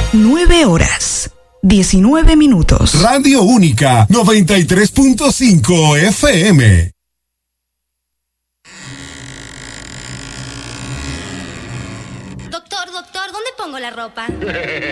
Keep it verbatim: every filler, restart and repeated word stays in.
nueve horas, diecinueve minutos. Radio Única, noventa y tres punto cinco F M. Doctor, doctor, ¿dónde pongo la ropa?